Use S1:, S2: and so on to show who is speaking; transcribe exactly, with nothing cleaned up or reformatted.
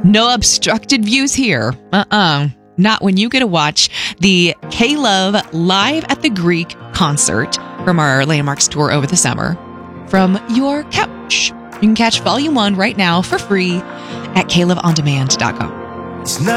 S1: No obstructed views here. Uh-uh. Not when you get to watch the K-Love Live at the Greek concert from our Landmarks tour over the summer from your couch. You can catch Volume one right now for free at K Love On Demand dot com.
S2: It's not